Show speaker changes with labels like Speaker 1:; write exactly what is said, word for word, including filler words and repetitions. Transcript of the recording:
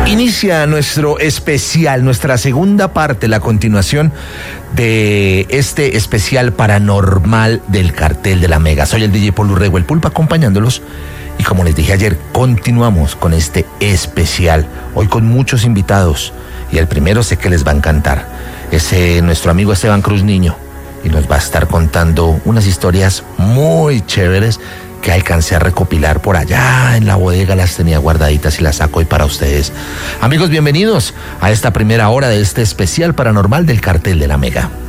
Speaker 1: Inicia nuestro especial, nuestra segunda parte, la continuación de este especial paranormal del Cartel de la Mega. Soy el D J Paul Urrego, el Pulpo, acompañándolos. Y como les dije ayer, continuamos con este especial. Hoy con muchos invitados. Y el primero sé que les va a encantar. Es eh, nuestro amigo Esteban Cruz Niño. Y nos va a estar contando unas historias muy chéveres que alcancé a recopilar por allá en la bodega, las tenía guardaditas y las saco hoy para ustedes. Amigos, bienvenidos a esta primera hora de este especial paranormal del Cartel de la Mega.